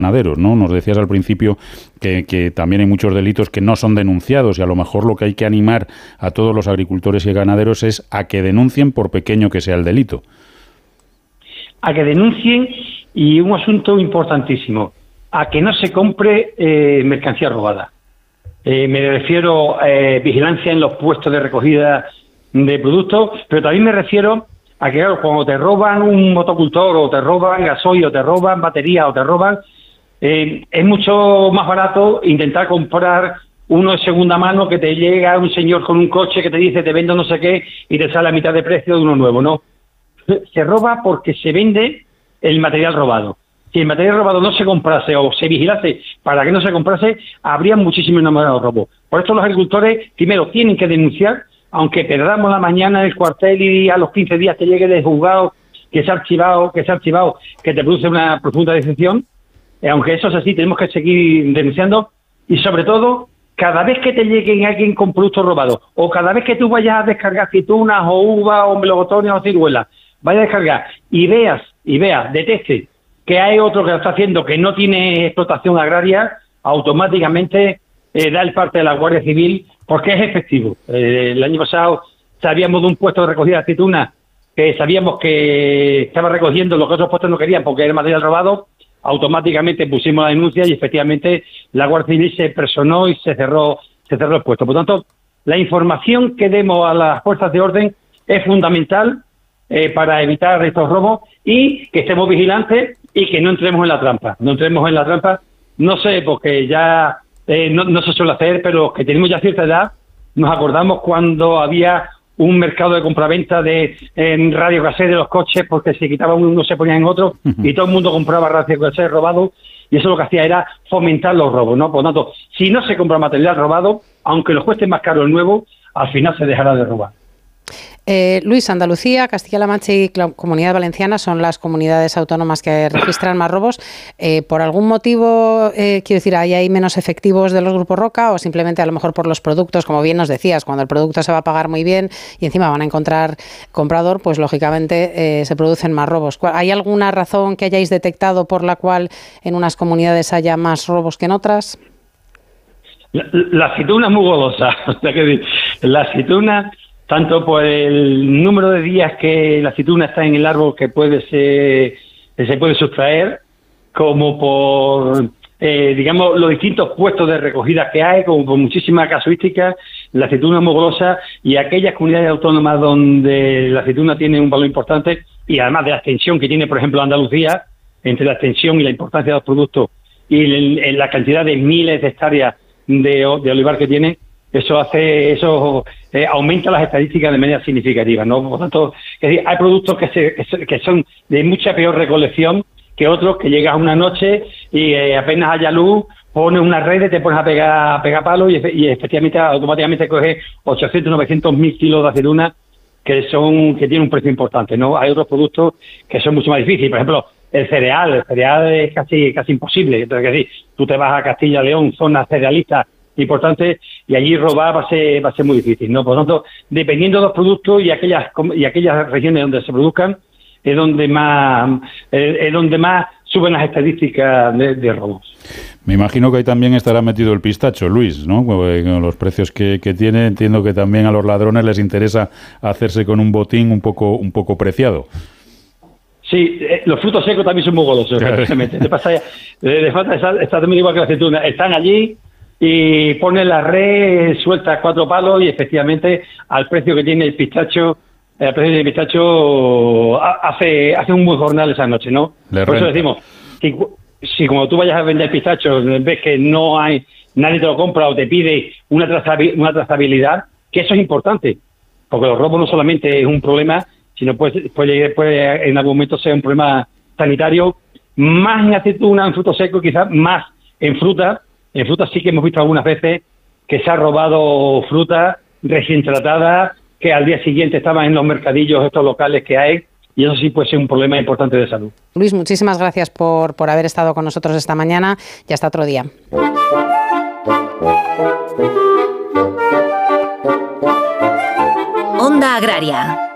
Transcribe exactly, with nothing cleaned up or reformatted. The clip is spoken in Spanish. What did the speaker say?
ganaderos, ¿no? Nos decías al principio que, que también hay muchos delitos que no son denunciados y a lo mejor lo que hay que animar a todos los agricultores y ganaderos es a que denuncien por pequeño que sea el delito. A que denuncien y un asunto importantísimo, a que no se compre eh, mercancía robada. Eh, me refiero a eh, vigilancia en los puestos de recogida de productos, pero también me refiero a que claro, cuando te roban un motocultor o te roban gasoil o te roban batería o te roban, eh, es mucho más barato intentar comprar uno de segunda mano que te llega un señor con un coche que te dice te vendo no sé qué y te sale a mitad de precio de uno nuevo, ¿no? Se roba porque se vende el material robado. Si el material robado no se comprase o se vigilase para que no se comprase, habría muchísimos números de robos. Por esto los agricultores, primero, tienen que denunciar, aunque perdamos la mañana en el cuartel y a los quince días te llegue de juzgado, que se ha archivado, que se ha archivado, que te produce una profunda decepción, eh, aunque eso es así, tenemos que seguir denunciando y sobre todo, cada vez que te llegue alguien con productos robados o cada vez que tú vayas a descargar aceitunas o uvas o melocotones o ciruelas, vayas a descargar y veas, y veas, detecte que hay otro que lo está haciendo que no tiene explotación agraria, automáticamente eh, da el parte de la Guardia Civil porque es efectivo. Eh, el año pasado sabíamos de un puesto de recogida de aceitunas que sabíamos que estaba recogiendo lo que otros puestos no querían porque era material robado, automáticamente pusimos la denuncia y efectivamente la Guardia Civil se personó y se cerró, se cerró el puesto. Por lo tanto, la información que demos a las fuerzas de orden es fundamental eh, para evitar estos robos y que estemos vigilantes y que no entremos en la trampa. No entremos en la trampa, no sé, porque ya eh, no, no se suele hacer, pero que tenemos ya cierta edad, nos acordamos cuando había un mercado de compraventa de en radio casé de los coches porque se quitaba uno, uno se ponía en otro uh-huh. y todo el mundo compraba radio casé robado y eso lo que hacía era fomentar los robos, ¿no? Por lo tanto, si no se compra material robado, aunque los cueste más caro el nuevo, al final se dejará de robar. Eh, Luis, Andalucía, Castilla-La Mancha y la Comunidad Valenciana son las comunidades autónomas que registran más robos. Eh, ¿Por algún motivo, eh, quiero decir, ahí hay menos efectivos de los grupos Roca o simplemente a lo mejor por los productos, como bien nos decías, cuando el producto se va a pagar muy bien y encima van a encontrar comprador, pues lógicamente eh, se producen más robos? ¿Hay alguna razón que hayáis detectado por la cual en unas comunidades haya más robos que en otras? La, la aceituna es muy golosa. O sea que la aceituna, tanto por el número de días que la aceituna está en el árbol que puede ser, que se puede sustraer, como por, eh, digamos, los distintos puestos de recogida que hay, como por muchísimas casuísticas, la aceituna es muy golosa y aquellas comunidades autónomas donde la aceituna tiene un valor importante y además de la extensión que tiene, por ejemplo, Andalucía, entre la extensión y la importancia de los productos y el, el, la cantidad de miles de hectáreas de, de olivar que tiene, eso hace, eso eh, aumenta las estadísticas de manera significativa, ¿no? Por lo tanto, es decir, hay productos que, se, que, se, que son de mucha peor recolección que otros que llegas una noche y eh, apenas haya luz, pones una red y te pones a pegar, a pegar palos y, y efectivamente automáticamente coges ochocientos, novecientos mil kilos de aceituna que son, que tienen un precio importante, ¿no? Hay otros productos que son mucho más difíciles, por ejemplo, el cereal, el cereal es casi, casi imposible, entonces, es decir, tú te vas a Castilla y León, zona cerealista importante y allí robar va a ser va a ser muy difícil, ¿no? Por lo tanto, dependiendo de los productos y aquellas y aquellas regiones donde se produzcan es donde más es, es donde más suben las estadísticas de, de robos. Me imagino que ahí también estará metido el pistacho, Luis, ¿no? Con los precios que, que tiene, entiendo que también a los ladrones les interesa hacerse con un botín un poco un poco preciado. Sí, eh, los frutos secos también son muy golosos, precisamente. Te pasa ya, de falta está también igual que la aceituna, están allí y pone la red, suelta cuatro palos y efectivamente al precio que tiene el pistacho, el precio del pistacho hace hace un buen jornal esa noche, ¿no? Le Por renta. Eso decimos, si, si como tú vayas a vender pistacho, ves que no hay, nadie te lo compra o te pide una, trazabil, una trazabilidad, que eso es importante, porque los robos no solamente es un problema, sino puede, puede, puede en algún momento ser un problema sanitario, más en aceituna, en frutos secos, quizás más en fruta. En fruta sí que hemos visto algunas veces que se ha robado fruta recién tratada, que al día siguiente estaban en los mercadillos estos locales que hay, y eso sí puede ser un problema importante de salud. Luis, muchísimas gracias por, por haber estado con nosotros esta mañana y hasta otro día. Onda Agraria.